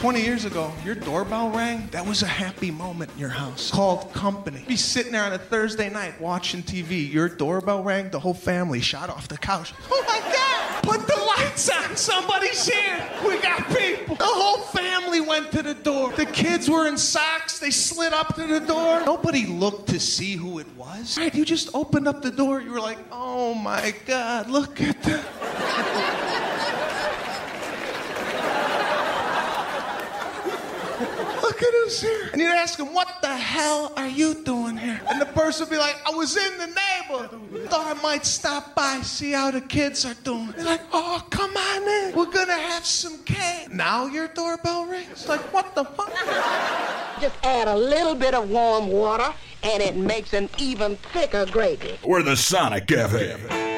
20 years ago, your doorbell rang. That was a happy moment in your house. Called company. Be sitting there on a Thursday night watching TV. Your doorbell rang. The whole family shot off the couch. Oh my God! Put the lights on. Somebody's here. We got people. The whole family went to the door. The kids were in socks. They slid up to the door. Nobody looked to see who it was. Right? You just opened up the door. You were like, oh my God, look at that. Look at us here. And you'd ask him, what the hell are you doing here? And the person would be like, I was in the neighborhood. Thought I might stop by, see how the kids are doing. They're like, oh, come on in. We're gonna have some cake. Now your doorbell rings? Like, what the fuck? Just add a little bit of warm water, and it makes an even thicker gravy. We're the Sonic Cafe.